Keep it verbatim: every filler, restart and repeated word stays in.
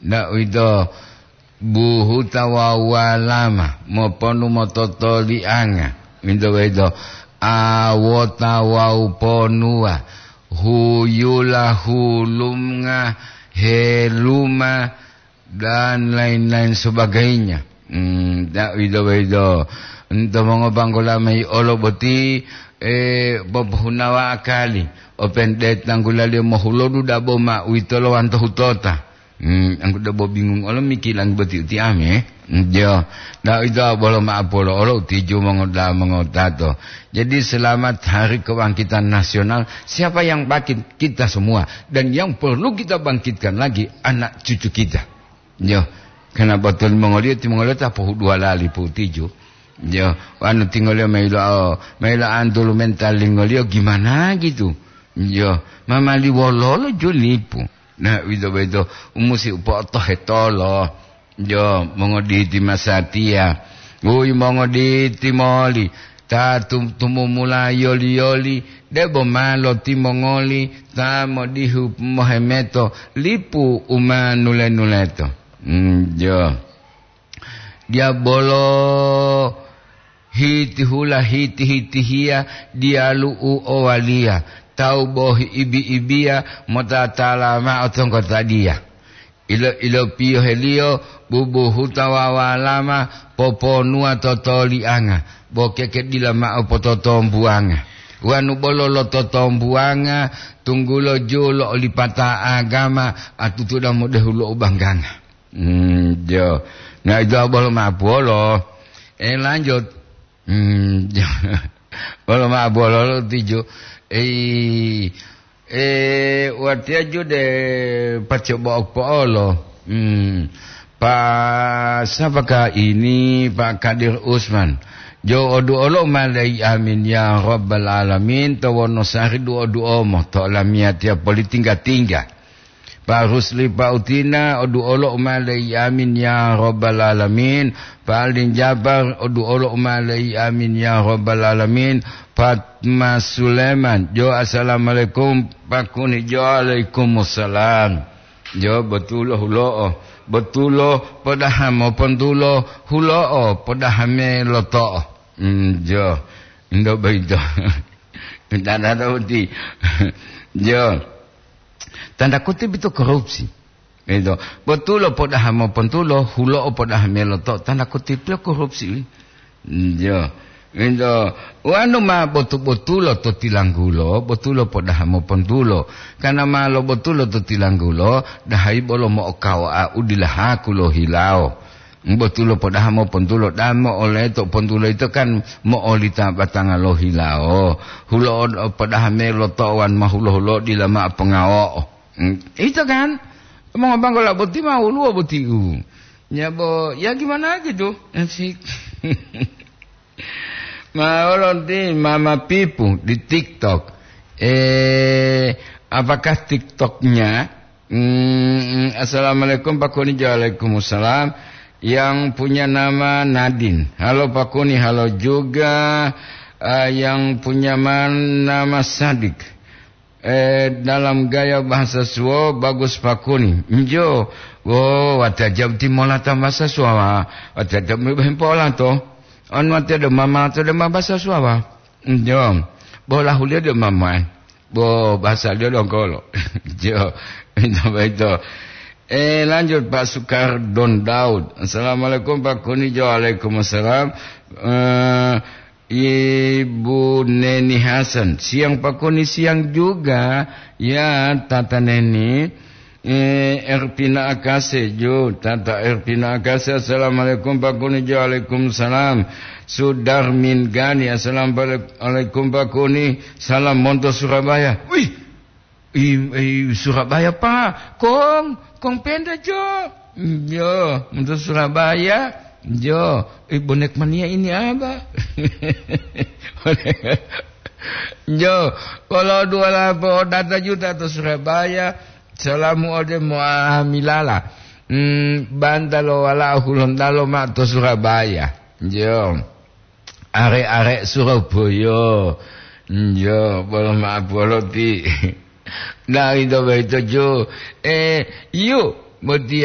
ndak itu buhu tawawalama moponu mototoli anga itu itu awotawauponua huyula hulumnga heluma dan lain-lain sebagainya. Hmm, ndak itu itu untuk mengobanggola mai olo boti eh bobunawa akali open date tanggulali mohulodu dabo ma witolo wanto hutota. Hmm, ang dabo bingung olo mikilang boti ti ame jo da itu bolo ma apolo olo tiju mengoda mengodato. Jadi selamat hari kebangkitan nasional. Siapa yang bangkit? Kita semua. Dan yang perlu kita bangkitkan lagi anak cucu kita. Jo karena betul mengolia ti mengolia ta po dua lali po tiju. Jo anu tinggalnya mailo mailo andul mental lingolio gimana gitu. Jo mama liwololo jo lipu. Nah, itu-itu umusi upoto hetolo. Jo, mongoditi masatia. Uy, mongoditi moli. Ta tumu mula yoli-yoli. Debo malo timongoli. Ta modihu mohemeto. Lipu uma nule-nuleto. Hmm, jo. Dia bolo hiti hula hiti hiti hia. Dia lu'u owalia. Tau bohi ibi-ibia motatala ma'otong kotadia. Ilo ilo pio helio bubu hutawawa lama poponua totoli anga. Bokeke dila ma'o pototom buanga. Wanu bololo totom buanga tunggulo julo lipata agama atutuda modehulo ubangganga. Hmm, jo. Nah itu bolo ma'bolo. Eh lanjut. Hmm, jo. Bolo ma'bolo tijo. Eh, eh, waktu aja deh pacoba opolo. Hmm, Pak siapakah ini Pak Kadir Usman? Jo odu olo malai amin ya rabbal alamin. Tawono sahri du odu omo. Tolamiat ya politingga tingga. Pak Rusli Pak Utina odu olo malai amin ya rabbal alamin. Pak Aldin Jabar odu olo malai amin ya rabbal alamin. Fatma Sulaiman, jo assalamualaikum Pak Kuni, jo alaikumussalam. Jo betulo hulo, betulo padahamo pentulo hulo, padahame loto. Hmm, jo, indo baido. Tanda tauti, jo. Tanda kutip itu korupsi. Itu betulo padahamo pentulo hulo padahame loto. Tanda kutip itu korupsi. Jo. Indo wanu ma botu-botulo to tilanggulo botulo podahamo pontulo kana malo botulo to tilanggulo dahai bolo mo okawa udilah kulo hilao botulo podahamo pontulo damo oleh to pontulo itu kan mo olita batanga lo hilao hulo podahame lo towan mahulo-hulo dilama pengawo itu kan mau banggola boti mau lu boti u nyabo ya gimana gitu sih. Maulon di Mama Pipu di TikTok. Eh, apakah TikToknya? Hmm, Assalamualaikum Pak Kuni, waalaikumsalam. Yang punya nama Nadine. Halo Pak Kuni, halo juga. Uh, yang punya nama Sadik. Eh, dalam gaya bahasa Sua bagus Pak Kuni. Njo, oh, watajab timolata bahasa Sua. Watajab mibahimpola toh. On mati ada mama atau ada mama bahasa Sua. Jom. Bola hulia ada mama. Bo bahasa dia dong kalau. Jom. Itu itu. Eh lanjut Pak Sukardon Daud. Assalamualaikum Pak Kuni. Waalaikumsalam. Uh, Ibu Neni Hasan. Siang Pak Kuni, siang juga. Ya Tata Neni. Eh, Erpina Akase jo, Tata Erpina Akase. Assalamualaikum Pak Kuni, waalaikumsalam. Sudarmin Gani, assalamualaikum Pak Kuni. Salam Monto Surabaya. Wih, i, i, Surabaya Pak, Kong, Kong Penda jo, jo, Monto Surabaya, jo. Eh, bonek mania ini apa? Jo, kalau dua lapo data juta atau Surabaya. Salamu ode muamilala. Hmm, bandalo wala hulondalo mak to Surabaya. Jo. Arek-arek Surabaya. Jo, bolo mak bolo ti. Nah, itu begitu jo. Eh, yuk,